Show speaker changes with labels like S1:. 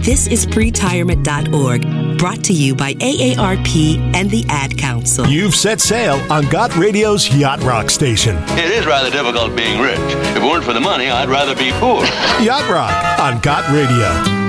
S1: thisispretirement.org. Brought to you by AARP and the Ad Council.
S2: You've set sail on Got Radio's Yacht Rock station.
S3: It is rather difficult being rich. If it weren't for the money, I'd rather be poor.
S2: Yacht Rock on Got Radio.